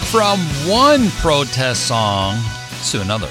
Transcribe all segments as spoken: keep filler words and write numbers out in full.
From one protest song to another,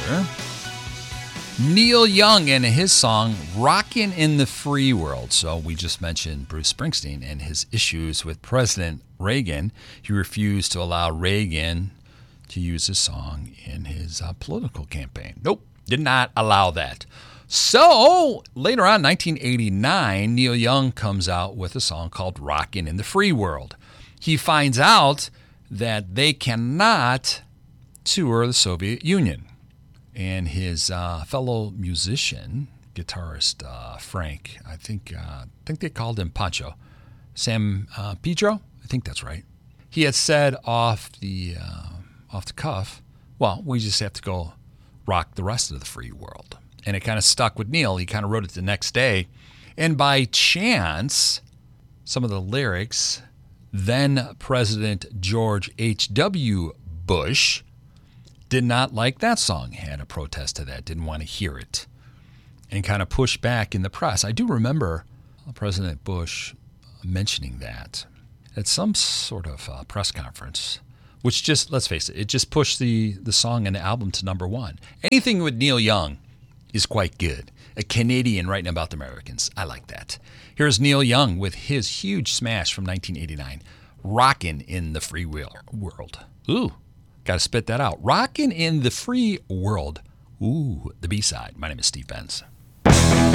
Neil Young and his song Rockin' in the Free World. So we just mentioned Bruce Springsteen and his issues with President Reagan. He refused to allow Reagan to use his song in his uh, political campaign. Nope, did not allow that. So later on, nineteen eighty-nine, Neil Young comes out with a song called Rockin' in the Free World. He finds out that they cannot tour the Soviet Union. And his uh, fellow musician, guitarist uh, Frank, I think uh, I think they called him Pancho, Sam uh, Pedro, I think that's right. He had said off the uh, off the cuff, well, we just have to go rock the rest of the free world. And it kind of stuck with Neil. He kind of wrote it the next day. And by chance, some of the lyrics, then President George H W. Bush did not like that song, had a protest to that, didn't want to hear it, and kind of pushed back in the press. I do remember President Bush mentioning that at some sort of uh, press conference, which just, let's face it, it just pushed the, the song and the album to number one. Anything with Neil Young is quite good. A Canadian writing about the Americans. I like that. Here's Neil Young with his huge smash from nineteen eighty-nine, Rockin' in the Free World. Ooh, got to spit that out. Rockin' in the Free World. Ooh, the B-side. My name is Steve Benz.